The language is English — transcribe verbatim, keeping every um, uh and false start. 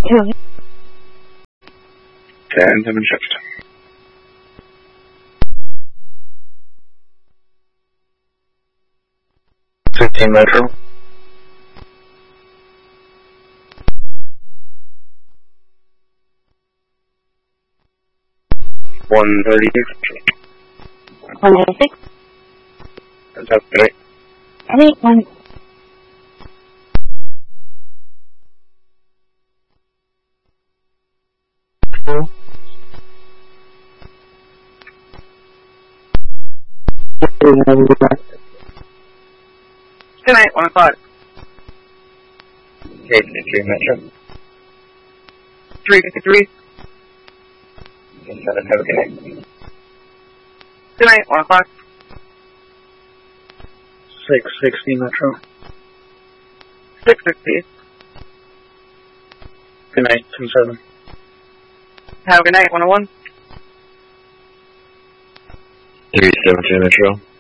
ten seven shift. Fifteen Metro. One thirty six. One thirty six. That's great. I think one. Good night, one o'clock. K fifty-three Metro. Three fifty three. Seven, have a good night. Good night, one o'clock. Six sixty Metro. Six sixty. Good night, two seven. Have a good night, one oh one. Three seventy Metro.